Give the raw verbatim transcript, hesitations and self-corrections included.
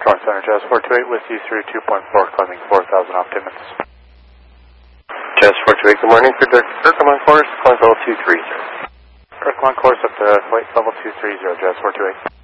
North Center, Jazz four two eight with you through two point four, climbing four thousand off minutes. Jazz four two eight, good morning. For the Earth on course, climb level two three zero. Earth on course up to flight level two three zero, Jazz four two eight.